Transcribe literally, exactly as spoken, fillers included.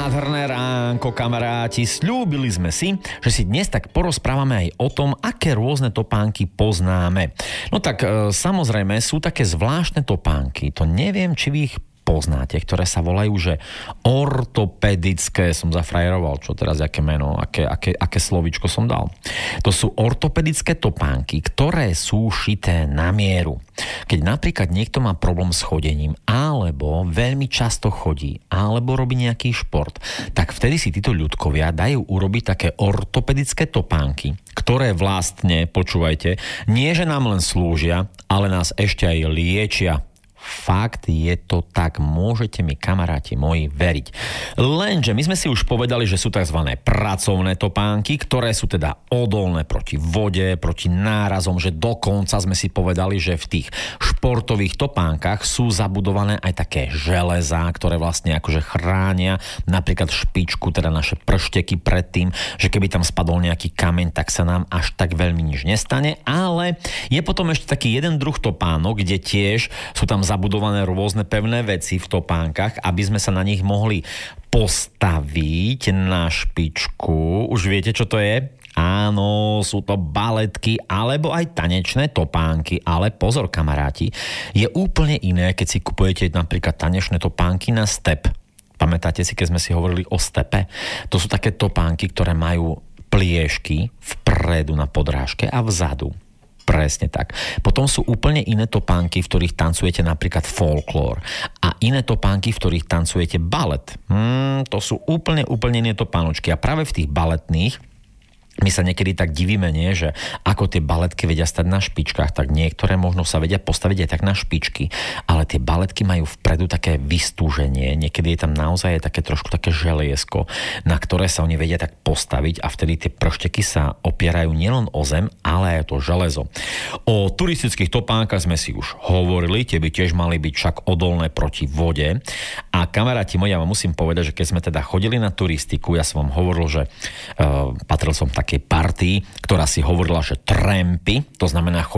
Nádherné ránko, kamaráti. Sľúbili sme si, že si dnes tak porozprávame aj o tom, aké rôzne topánky poznáme. No tak e, samozrejme sú také zvláštne topánky. To neviem, či vy ich poznáte, ktoré sa volajú, že ortopedické. Som zafrajeroval, čo teraz, aké meno, aké, aké, aké slovíčko som dal. To sú ortopedické topánky, ktoré sú šité na mieru. Keď napríklad niekto má problém s chodením, alebo veľmi často chodí, alebo robí nejaký šport, tak vtedy si títo ľudkovia dajú urobiť také ortopedické topánky, ktoré vlastne, počúvajte, nie že nám len slúžia, ale nás ešte aj liečia. Fakt je to tak, môžete mi, kamaráti moji, veriť. Lenže my sme si už povedali, že sú tzv. Pracovné topánky, ktoré sú teda odolné proti vode, proti nárazom, že dokonca sme si povedali, že v tých športových topánkach sú zabudované aj také železá, ktoré vlastne akože chránia napríklad špičku, teda naše pršteky pred tým, že keby tam spadol nejaký kameň, tak sa nám až tak veľmi nič nestane, ale je potom ešte taký jeden druh topánok, kde tiež sú tam zabudované rôzne pevné veci v topánkach, aby sme sa na nich mohli postaviť na špičku. Už viete, čo to je? Áno, sú to baletky alebo aj tanečné topánky, ale pozor, kamaráti, je úplne iné, keď si kupujete napríklad tanečné topánky na step. Pamätáte si, keď sme si hovorili o stepe? To sú také topánky, ktoré majú pliešky vpredu na podrážke a vzadu. Presne tak. Potom sú úplne iné topánky, v ktorých tancujete napríklad folklór. A iné topánky, v ktorých tancujete balet. Hmm, to sú úplne, úplne iné topánočky. A práve v tých baletných my sa niekedy tak divíme, nie? Že ako tie baletky vedia stať na špičkách, tak niektoré možno sa vedia postaviť aj tak na špičky, ale tie baletky majú vpredu také vystúženie, niekedy je tam naozaj také trošku také želiesko, na ktoré sa oni vedia tak postaviť a vtedy tie pršteky sa opierajú nielen o zem, ale aj to železo. O turistických topánkach sme si už hovorili, tie by tiež mali byť však odolné proti vode. A kamaráti moji, ja vám musím povedať, že keď sme teda chodili na turistiku, ja som vám hovoril, že uh, patril som tak partii, ktorá si hovorila, že trampy, to znamená